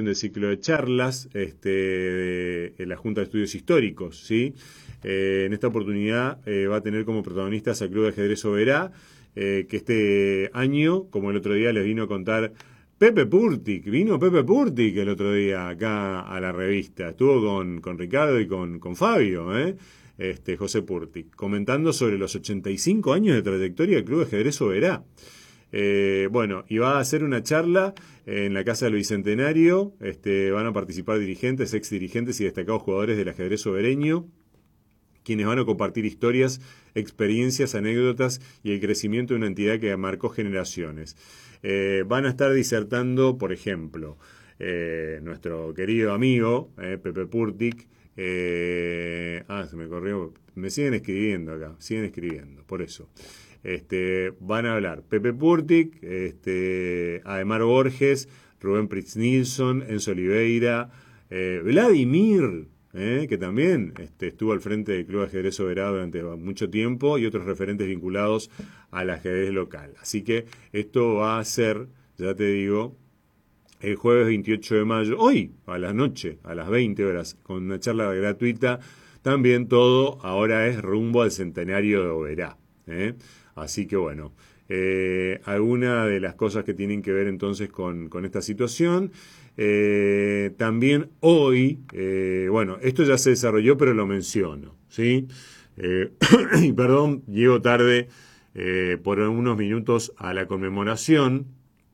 del ciclo de charlas de la Junta de Estudios Históricos, ¿sí? En esta oportunidad va a tener como protagonistas al Club de Ajedrez Oberá, que este año, como el otro día les vino a contar Pepe Purtic, vino Pepe Purtic el otro día acá a la revista, estuvo con Ricardo y con Fabio, José Purtic, comentando sobre los 85 años de trayectoria del Club de Ajedrez Oberá. Bueno, y va a hacer una charla en la Casa del Bicentenario, van a participar dirigentes, ex dirigentes y destacados jugadores del ajedrez obereño, quienes van a compartir historias, experiencias, anécdotas y el crecimiento de una entidad que marcó generaciones. Van a estar disertando, por ejemplo, nuestro querido amigo Pepe Purtic. Se me corrió. Me siguen escribiendo acá, por eso. Van a hablar Pepe Purtic, Ademar Borges, Rubén Pritz Nilsson, Enzo Oliveira, Vladimir, que también estuvo al frente del Club de Ajedrez Oberá durante mucho tiempo, y otros referentes vinculados al ajedrez local. Así que esto va a ser, ya te digo, el jueves 28 de mayo, hoy a la noche, a las 20 horas, con una charla gratuita. También todo ahora es rumbo al centenario de Oberá. Así que bueno, alguna de las cosas que tienen que ver entonces con esta situación. También hoy, bueno, esto ya se desarrolló, pero lo menciono, ¿sí? Y perdón, llego tarde por unos minutos a la conmemoración.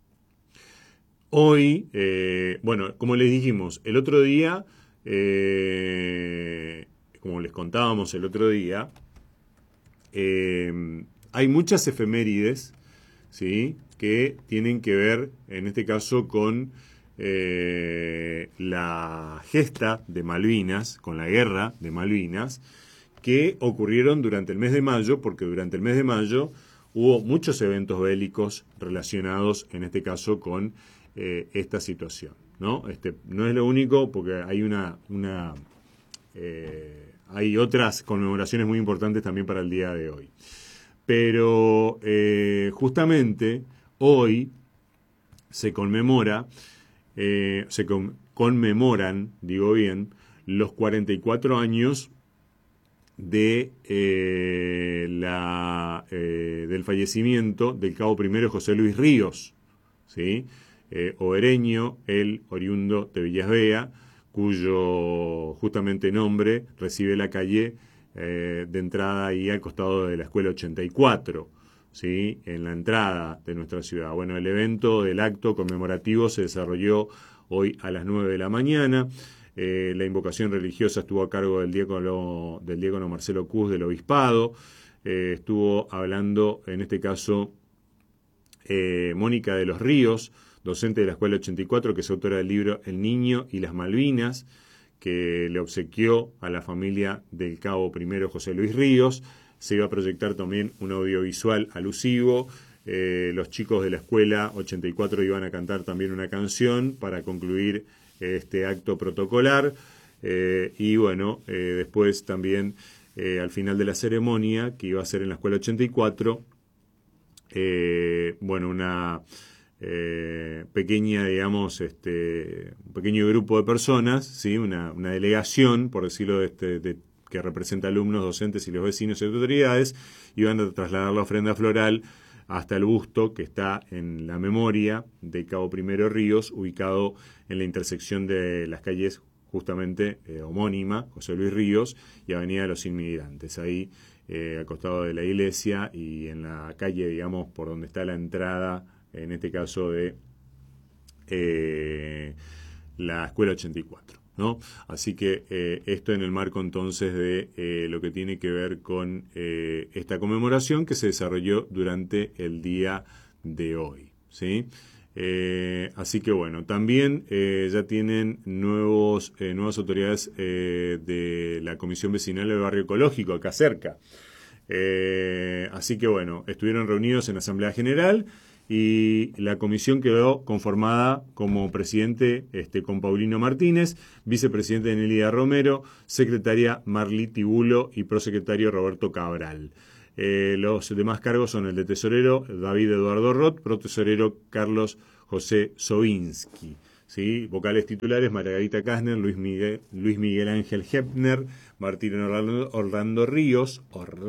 Hoy, bueno, como les dijimos el otro día, como les contábamos el otro día, hay muchas efemérides, ¿sí?, que tienen que ver, en este caso, con la gesta de Malvinas, con la guerra de Malvinas, que ocurrieron durante el mes de mayo, porque durante el mes de mayo hubo muchos eventos bélicos relacionados, en este caso, con esta situación, ¿no? No es lo único, porque hay hay otras conmemoraciones muy importantes también para el día de hoy. Pero justamente hoy se conmemoran, digo bien, los 44 años del fallecimiento del cabo primero José Luis Ríos, ¿sí? Obereño, él oriundo de Villas Bea, cuyo justamente nombre recibe la calle de entrada ahí al costado de la Escuela 84, ¿sí?, en la entrada de nuestra ciudad. Bueno, el evento del acto conmemorativo se desarrolló hoy a las 9 de la mañana. La invocación religiosa estuvo a cargo del diácono Marcelo Cus del Obispado. Estuvo hablando, en este caso, Mónica de los Ríos, docente de la Escuela 84, que es autora del libro El Niño y las Malvinas, que le obsequió a la familia del cabo primero José Luis Ríos. Se iba a proyectar también un audiovisual alusivo. Los chicos de la Escuela 84 iban a cantar también una canción para concluir este acto protocolar. Y bueno, después también, al final de la ceremonia, que iba a ser en la Escuela 84, bueno, una pequeña, digamos, un pequeño grupo de personas, ¿sí?, una delegación, por decirlo, que representa alumnos, docentes y los vecinos y autoridades, iban a trasladar la ofrenda floral hasta el busto que está en la memoria de Cabo Primero Ríos, ubicado en la intersección de las calles justamente homónima, José Luis Ríos, y Avenida de los Inmigrantes, ahí al costado de la iglesia y en la calle, digamos, por donde está la entrada, en este caso de la Escuela 84, ¿no? Así que esto en el marco entonces de lo que tiene que ver con esta conmemoración que se desarrolló durante el día de hoy, ¿sí? Así que bueno, también ya tienen nuevas autoridades de la Comisión Vecinal del Barrio Ecológico, acá cerca. Así que bueno, estuvieron reunidos en la Asamblea General y la comisión quedó conformada como presidente con Paulino Martínez, vicepresidente Nelida Romero, secretaria Marlí Tibulo y prosecretario Roberto Cabral. Los demás cargos son el de tesorero David Eduardo Roth, protesorero Carlos José Sovinsky, ¿sí? Vocales titulares: Margarita Kastner, Luis Miguel Ángel Hepner, Martín Orlando Ríos,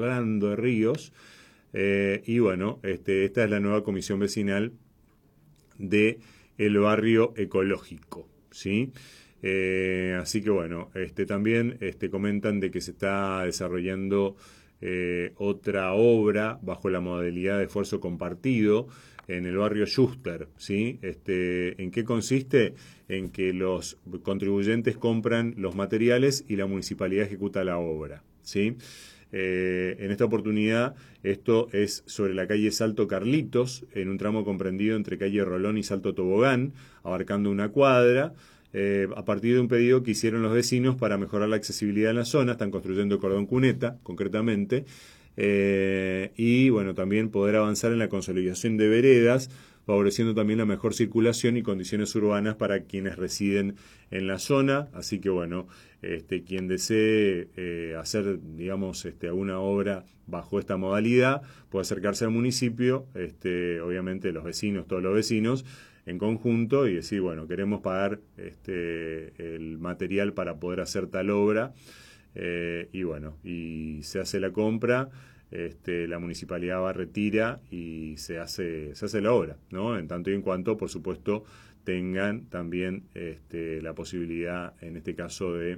y bueno, esta es la nueva comisión vecinal de el barrio ecológico, ¿sí? Así que bueno, también comentan de que se está desarrollando otra obra bajo la modalidad de esfuerzo compartido en el barrio Schuster, ¿sí? ¿En qué consiste? En que los contribuyentes compran los materiales y la municipalidad ejecuta la obra, ¿sí? En esta oportunidad, esto es sobre la calle Salto Carlitos, en un tramo comprendido entre calle Rolón y Salto Tobogán, abarcando una cuadra, a partir de un pedido que hicieron los vecinos para mejorar la accesibilidad en la zona. Están construyendo cordón cuneta, concretamente, y bueno, también poder avanzar en la consolidación de veredas, favoreciendo también la mejor circulación y condiciones urbanas para quienes residen en la zona. Así que bueno, quien desee hacer, digamos, alguna obra bajo esta modalidad, puede acercarse al municipio, obviamente los vecinos, todos los vecinos, en conjunto, y decir, bueno, queremos pagar el material para poder hacer tal obra, y bueno, y se hace la compra. La municipalidad va, retira y se hace la obra, ¿no? En tanto y en cuanto, por supuesto, tengan también la posibilidad, en este caso, de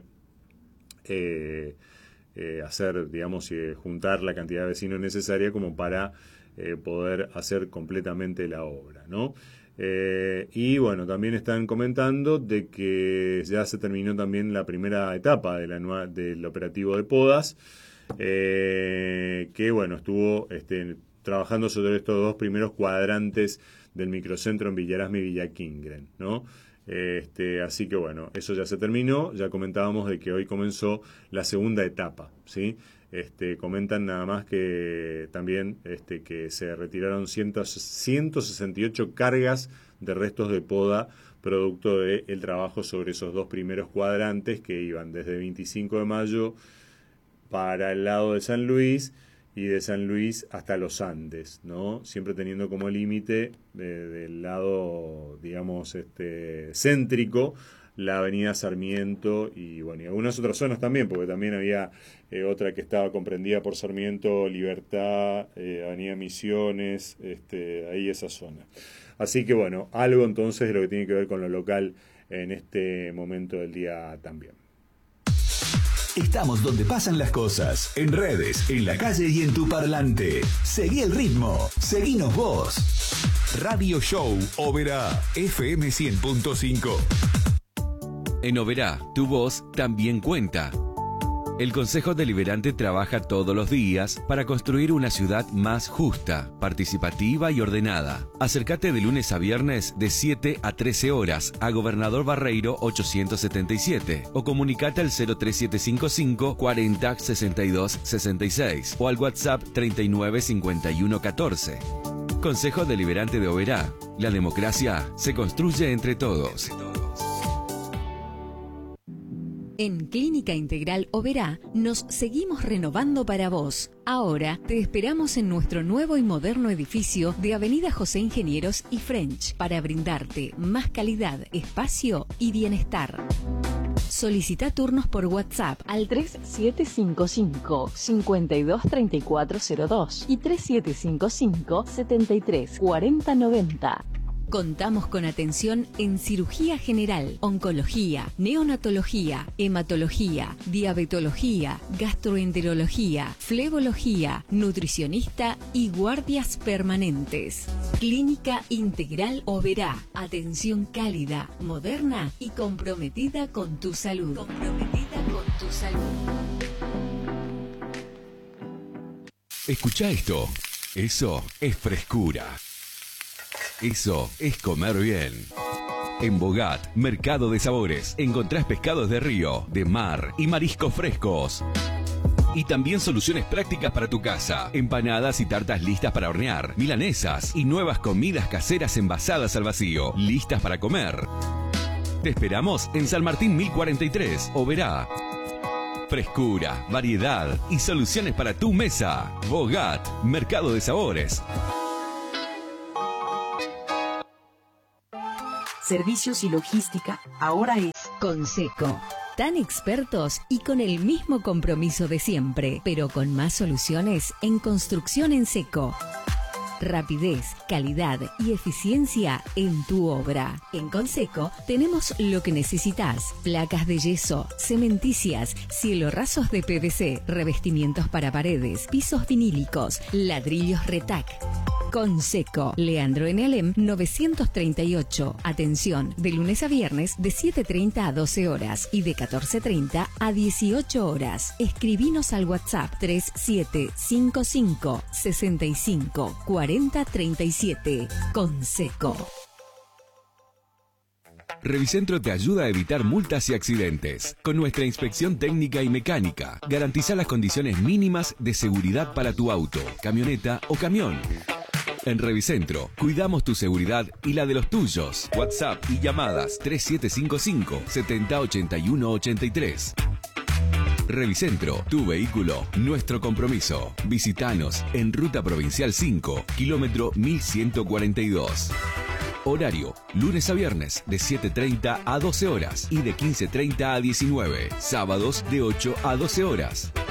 hacer, digamos, juntar la cantidad de vecinos necesaria como para poder hacer completamente la obra, ¿no? Y bueno, también están comentando de que ya se terminó también la primera etapa del operativo de podas, que bueno, estuvo trabajando sobre estos dos primeros cuadrantes del microcentro en Villa Erasme y Villa Kingren, ¿no? Así que bueno, eso ya se terminó. Ya comentábamos de que hoy comenzó la segunda etapa, ¿sí? Comentan nada más que también que se retiraron 168 cargas de restos de poda producto del trabajo sobre esos dos primeros cuadrantes que iban desde 25 de mayo para el lado de San Luis y de San Luis hasta los Andes, ¿no? Siempre teniendo como límite del lado, digamos, céntrico, la avenida Sarmiento y bueno, y algunas otras zonas también, porque también había otra que estaba comprendida por Sarmiento, Libertad, avenida Misiones, ahí esa zona. Así que bueno, algo entonces de lo que tiene que ver con lo local en este momento del día también. Estamos donde pasan las cosas, en redes, en la calle y en tu parlante. Seguí el ritmo, seguinos vos. Radio Show Oberá, FM 100.5. En Oberá, tu voz también cuenta. El Consejo Deliberante trabaja todos los días para construir una ciudad más justa, participativa y ordenada. Acércate de lunes a viernes de 7 a 13 horas a Gobernador Barreiro 877 o comunicate al 03755 40 62 66 o al WhatsApp 39 51 14. Consejo Deliberante de Oberá. La democracia se construye entre todos. En Clínica Integral Oberá nos seguimos renovando para vos. Ahora te esperamos en nuestro nuevo y moderno edificio de Avenida José Ingenieros y French para brindarte más calidad, espacio y bienestar. Solicita turnos por WhatsApp al 3755-523402 y 3755-734090. Contamos con atención en cirugía general, oncología, neonatología, hematología, diabetología, gastroenterología, flebología, nutricionista y guardias permanentes. Clínica Integral Oberá. Atención cálida, moderna y comprometida con tu salud. Escucha esto. Eso es frescura. Eso es comer bien. En Bogat, Mercado de Sabores, encontrás pescados de río, de mar y mariscos frescos. Y también soluciones prácticas para tu casa, empanadas y tartas listas para hornear, milanesas y nuevas comidas caseras envasadas al vacío, listas para comer. Te esperamos en San Martín 1043, Oberá. Frescura, variedad y soluciones para tu mesa. Bogat, Mercado de Sabores. servicios y logística, ahora es Conseco. Tan expertos y con el mismo compromiso de siempre, pero con más soluciones en construcción en seco. Rapidez, calidad y eficiencia en tu obra. En Conseco tenemos lo que necesitas: placas de yeso, cementicias, cielorrazos de PVC, revestimientos para paredes, pisos vinílicos, ladrillos Retac. Conseco, Leandro N. Alem 938. Atención, de lunes a viernes de 7:30 a 12 horas y de 14:30 a 18 horas. Escribinos al WhatsApp 3755 65 40 37. Conseco. Revicentro te ayuda a evitar multas y accidentes. Con nuestra inspección técnica y mecánica, garantiza las condiciones mínimas de seguridad para tu auto, camioneta o camión. En Revicentro, cuidamos tu seguridad y la de los tuyos. WhatsApp y llamadas 3755 7081 83. Revicentro, tu vehículo, nuestro compromiso. Visítanos en Ruta Provincial 5, kilómetro 1142. Horario, lunes a viernes de 7:30 a 12 horas y de 15:30 a 19. Sábados de 8 a 12 horas.